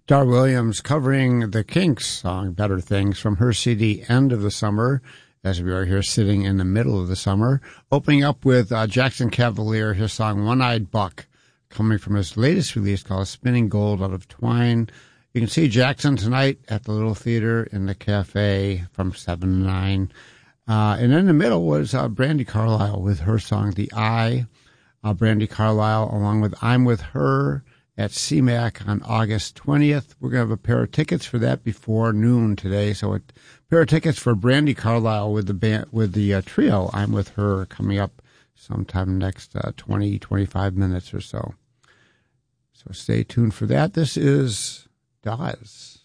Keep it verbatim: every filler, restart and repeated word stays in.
Dar Williams covering the Kinks song Better Things from her C D End of the Summer, as we are here sitting in the middle of the summer. Opening up with uh, Jackson Cavalier, his song One-Eyed Buck, coming from his latest release called Spinning Gold Out of Twine. You can see Jackson tonight at the Little Theater in the Cafe from seven to nine. Uh, and in the middle was uh, Brandi Carlile with her song The Eye. Uh, Brandi Carlile along with I'm With Her at C MAC on August twentieth. We're going to have a pair of tickets for that before noon today. So a pair of tickets for Brandi Carlile with the band, with the uh, trio I'm With Her coming up sometime next uh, twenty, twenty-five minutes or so. So stay tuned for that. This is Dawes.